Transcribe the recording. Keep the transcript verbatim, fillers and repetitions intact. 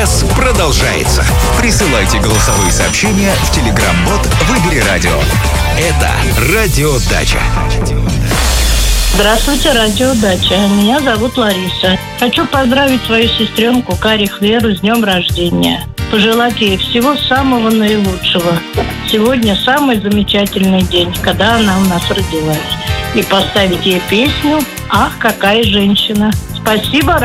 Продолжается. Присылайте голосовые сообщения в Telegram-бот «Выбери радио». Это Радио Дача. Здравствуйте, Радио Дача. Меня зовут Лариса. Хочу поздравить свою сестренку Карих Веру с днем рождения. Пожелать ей всего самого наилучшего. Сегодня самый замечательный день, когда она у нас родилась. И поставить ей песню «Ах, какая женщина». Спасибо.